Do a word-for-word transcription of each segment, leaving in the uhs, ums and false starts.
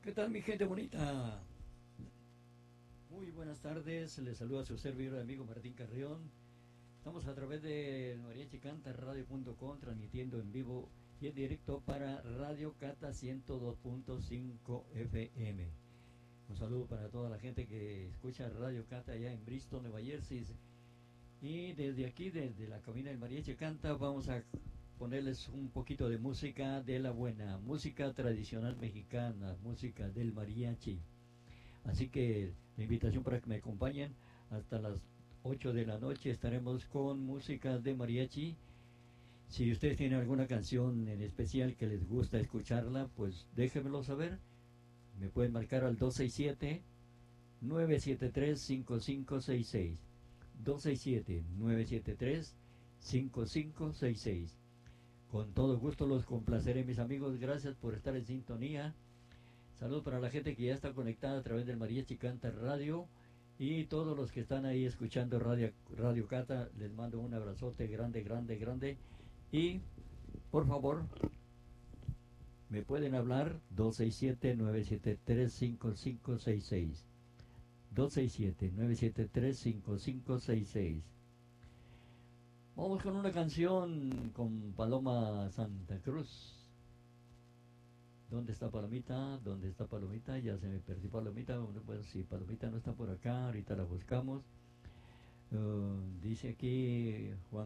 ¿Qué tal, mi gente bonita? Muy buenas tardes, les saluda su servidor amigo Martín Carrión. Estamos a través de mariachi canta radio punto com transmitiendo en vivo y en directo para Radio Cata ciento dos punto cinco F M. Un saludo para toda la gente que escucha Radio Cata allá en Bristol, Nueva Jersey. Y desde aquí, desde la cabina del Mariachi Canta, vamos a ponerles un poquito de música de la buena, música tradicional mexicana, música del mariachi. Así que la invitación para que me acompañen hasta las ocho de la noche estaremos con música de mariachi. Si ustedes tienen alguna canción en especial que les gusta escucharla, pues déjenmelo saber. Me pueden marcar al dos seis siete, nueve siete tres, cinco cinco seis seis. dos seis siete, nueve siete tres, cinco cinco seis seis. Con todo gusto los complaceré, mis amigos. Gracias por estar en sintonía. Saludos para la gente que ya está conectada a través del Mariachi Canta Radio y todos los que están ahí escuchando Radio, Radio Cata. Les mando un abrazote grande, grande, grande. Y por favor, me pueden hablar dos seis siete, nueve siete tres, cinco cinco seis seis. dos seis siete, nueve siete tres, cinco cinco seis seis. Vamos con una canción con Paloma Santa Cruz. ¿Dónde está Palomita? ¿Dónde está Palomita? Ya se me perdió Palomita. Bueno, si Palomita no está por acá, ahorita la buscamos. Uh, dice aquí Juan.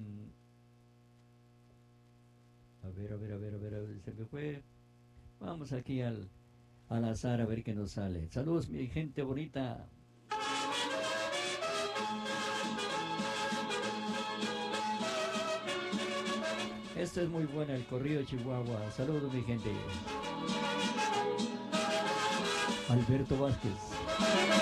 A ver, a ver, a ver, a ver, a ver, se me fue. Vamos aquí al, al azar a ver qué nos sale. Saludos, mi gente bonita. Esta es muy buena, el corrido de Chihuahua. Saludos, mi gente. Alberto Vázquez.